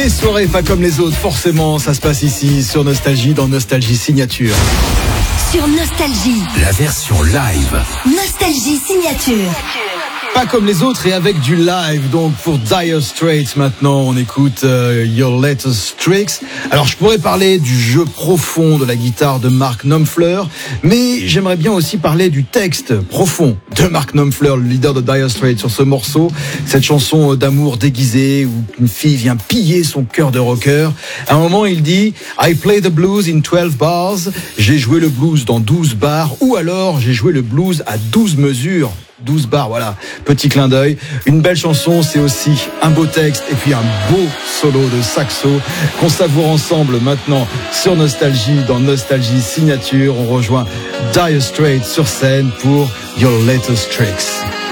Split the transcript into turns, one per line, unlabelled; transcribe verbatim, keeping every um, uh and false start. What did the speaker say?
Les soirées pas comme les autres, forcément, ça se passe ici sur Nostalgie, dans Nostalgie Signature.
Sur Nostalgie,
la version live.
Nostalgie Signature.
Pas comme les autres et avec du live. Donc pour Dire Straits maintenant, on écoute euh, Your Latest Tricks. Alors je pourrais parler du jeu profond de la guitare de Mark Knopfler, mais j'aimerais bien aussi parler du texte profond de Mark Knopfler, le leader de Dire Straits, sur ce morceau. Cette chanson d'amour déguisée où une fille vient piller son cœur de rocker. À un moment, il dit « I play the blues in twelve bars ». J'ai joué le blues dans douze bars, ou alors j'ai joué le blues à douze mesures. douze bars, voilà, petit clin d'œil. Une belle chanson, c'est aussi un beau texte et puis un beau solo de saxo qu'on savoure ensemble maintenant sur Nostalgie, dans Nostalgie Signature. On rejoint Dire Straits sur scène pour Your Latest Tricks.